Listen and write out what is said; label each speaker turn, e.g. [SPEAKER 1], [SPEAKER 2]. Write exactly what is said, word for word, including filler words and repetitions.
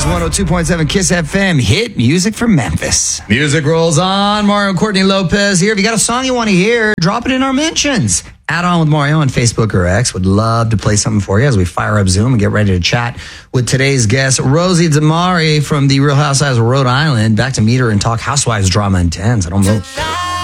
[SPEAKER 1] one oh two point seven Kiss F M, hit music from Memphis. Music rolls on. Mario and Courtney Lopez here. If you got a song you want to hear, drop it in our mentions. Add on with Mario on Facebook or X. Would love to play something for you as we fire up Zoom and get ready to chat with today's guest, Rosie Damari from the Real Housewives of Rhode Island. Back to meet her and talk Housewives drama intense. I don't know.